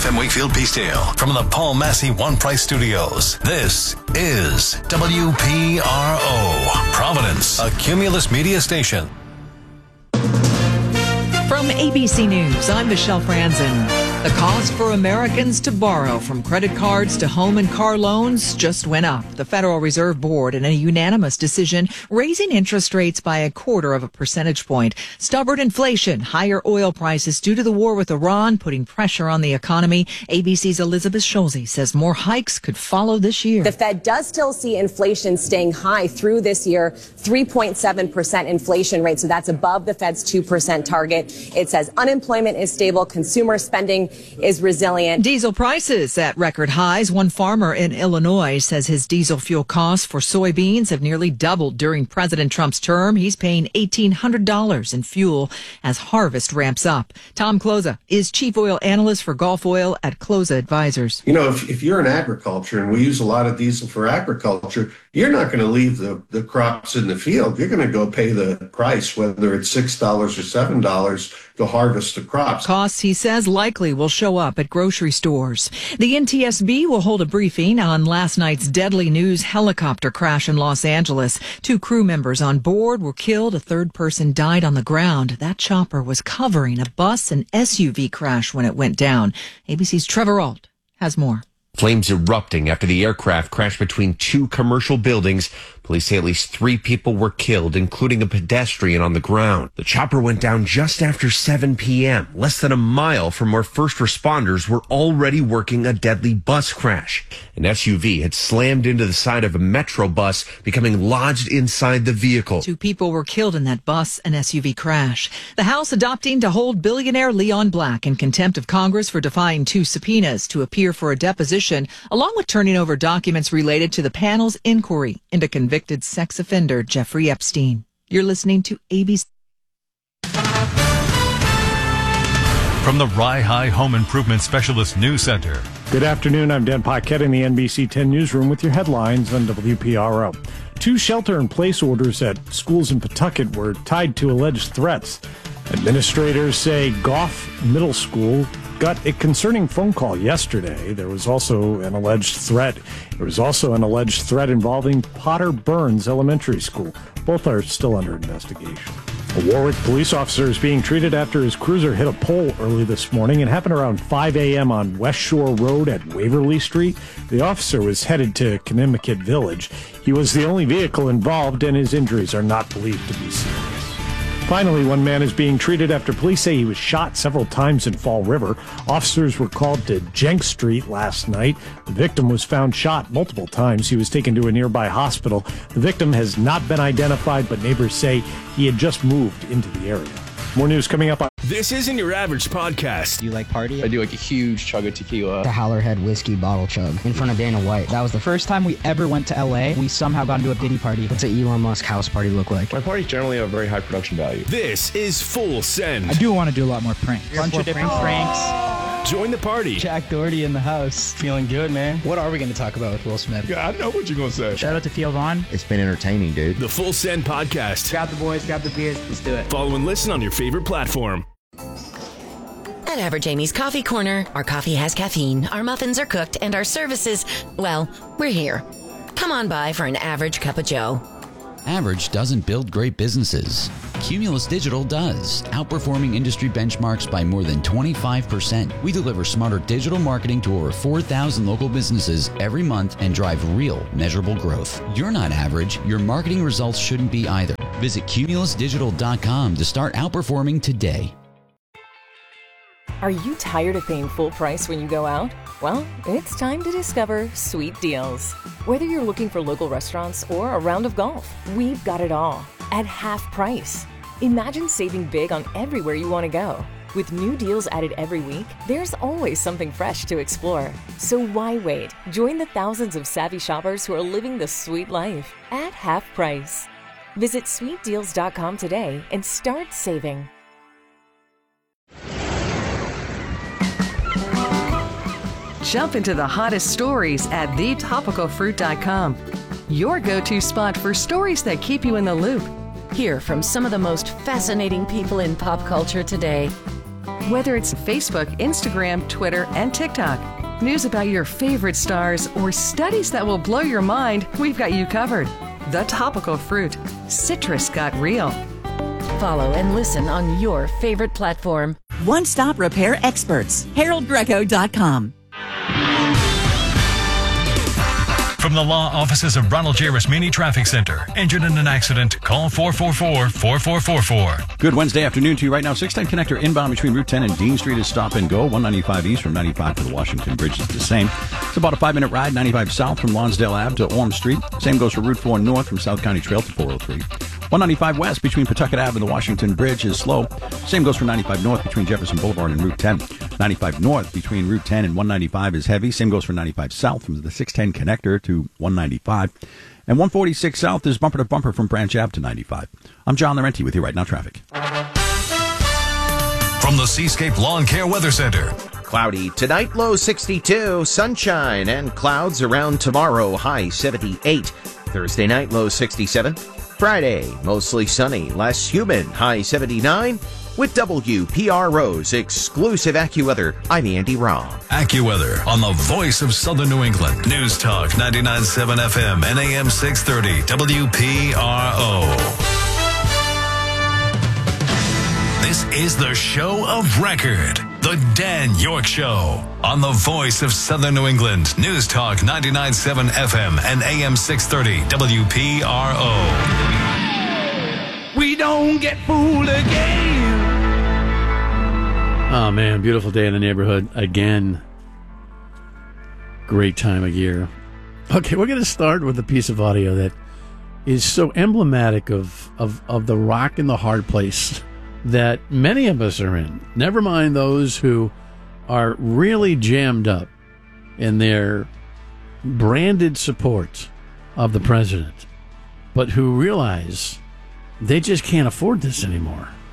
FM Wakefield Peacedale from the Paul Massey One Price Studios. This is WPRO, Providence, a Cumulus Media station. From ABC News, I'm Michelle Franzen. The cost for Americans to borrow, from credit cards to home and car loans, just went up. The Federal Reserve Board, in a unanimous decision, raising interest rates by 0.25 percentage point. Stubborn inflation, higher oil prices due to the war with Iran, putting pressure on the economy. ABC's Elizabeth Schulze says more hikes could follow this year. The Fed does still see inflation staying high through this year, 3.7% inflation rate. So that's above the Fed's 2% target. It says unemployment is stable, consumer spending is resilient. Diesel prices at record highs. One farmer in Illinois says his diesel fuel costs for soybeans have nearly doubled during President Trump's term. He's paying $1,800 in fuel as harvest ramps up. Tom Kloza is chief oil analyst for Gulf Oil at Kloza Advisors. You know, if you're in agriculture, and we use a lot of diesel for agriculture, you're not going to leave the crops in the field. You're going to go pay the price, whether it's $6 or $7 to harvest the crops. Costs, he says, likely will show up at grocery stores. The NTSB will hold a briefing on last night's deadly news helicopter crash in Los Angeles. 2 crew members on board were killed. A third person died on the ground. That chopper was covering a bus and SUV crash when it went down. ABC's Trevor Ault has more. Flames erupting after the aircraft crashed between 2 commercial buildings. Police say at least 3 people were killed, including a pedestrian on the ground. The chopper went down just after 7 p.m., less than a mile from where first responders were already working a deadly bus crash. An SUV had slammed into the side of a Metro bus, becoming lodged inside the vehicle. 2 people were killed in that bus and SUV crash. The House adopting to hold billionaire Leon Black in contempt of Congress for defying 2 subpoenas to appear for a deposition, along with turning over documents related to the panel's inquiry into convicted sex offender Jeffrey Epstein. You're listening to ABC. From the Rye High Home Improvement Specialist News Center. Good afternoon. I'm Dan Paquette in the NBC 10 newsroom with your headlines on WPRO. 2 shelter-in-place orders at schools in Pawtucket were tied to alleged threats. Administrators say Goff Middle School got a concerning phone call yesterday. There was also an alleged threat. There was also an alleged threat involving Potter Burns Elementary School. Both are still under investigation. A Warwick police officer is being treated after his cruiser hit a pole early this morning. It happened around 5 a.m. on West Shore Road at Waverly Street. The officer was headed to Kennemicut Village. He was the only vehicle involved, and his injuries are not believed to be serious. Finally, one man is being treated after police say he was shot several times in Fall River. Officers were called to Jenks Street last night. The victim was found shot multiple times. He was taken to a nearby hospital. The victim has not been identified, but neighbors say he had just moved into the area. More news coming up. This isn't your average podcast. Do you like party? I do like a huge chug of tequila. The Howlerhead whiskey bottle chug in front of Dana White. That was the first time we ever went to LA. We somehow got into a Diddy party. What's an Elon Musk house party look like? My parties generally have very high production value. This is Full Send. I do want to do a lot more pranks. Bunch of different pranks. Join the party. Jack Doherty in the house. Feeling good, man. What are we going to talk about with Will Smith? Yeah, I know what you're going to say. Shout out to Theo Vaughn. It's been entertaining, dude. The Full Send podcast. Grab the boys, grab the beers. Let's do it. Follow and listen on your favorite platform. At Average Amy's Coffee Corner, our coffee has caffeine, our muffins are cooked, and our services, well, we're here. Come on by for an average cup of joe. Average doesn't build great businesses. Cumulus Digital does, outperforming industry benchmarks by more than 25%. We deliver smarter digital marketing to over 4,000 local businesses every month and drive real, measurable growth. You're not average. Your marketing results shouldn't be either. Visit cumulusdigital.com to start outperforming today. Are you tired of paying full price when you go out? Well, it's time to discover Sweet Deals. Whether you're looking for local restaurants or a round of golf, we've got it all at half price. Imagine saving big on everywhere you want to go. With new deals added every week, there's always something fresh to explore. So why wait? Join the thousands of savvy shoppers who are living the sweet life at half price. Visit sweetdeals.com today and start saving. Jump into the hottest stories at thetopicalfruit.com. Your go-to spot for stories that keep you in the loop. Hear from some of the most fascinating people in pop culture today. Whether it's Facebook, Instagram, Twitter, and TikTok, news about your favorite stars, or studies that will blow your mind, we've got you covered. The Topical Fruit. Citrus got real. Follow and listen on your favorite platform. One-stop repair experts. HaroldGreco.com. From the law offices of Ronald J. Rasmini Traffic Center. Injured in an accident? Call 444-4444. Good Wednesday afternoon to you right now. 610 connector inbound between Route 10 and Dean Street is stop and go. 195 east from 95 to the Washington Bridge is the same. It's about a 5-minute ride. 95 south from Lonsdale Ave to Orm Street. Same goes for Route 4 north from South County Trail to 403. 195 west between Pawtucket Ave and the Washington Bridge is slow. Same goes for 95 north between Jefferson Boulevard and Route 10. 95 north between Route 10 and 195 is heavy. Same goes for 95 south from the 610 connector to 195. And 146 south is bumper to bumper from Branch Ave to 95. I'm John Laurenti with you right now, traffic. From the Seascape Lawn Care Weather Center. Cloudy tonight, low 62, sunshine and clouds around tomorrow, high 78. Thursday night, low 67. Friday, mostly sunny, less humid, high 79. With WPRO's exclusive AccuWeather, I'm Andy Robb. AccuWeather on the voice of Southern New England. News Talk 99.7 FM and AM 630 WPRO. This is the show of record. The Dan York Show on the voice of Southern New England. News Talk 99.7 FM and AM 630 WPRO. We don't get fooled again. Oh, man, beautiful day in the neighborhood again. Great time of year. Okay, we're going to start with a piece of audio that is so emblematic of the rock and the hard place that many of us are in. Never mind those who are really jammed up in their branded support of the president, but who realize they just can't afford this anymore.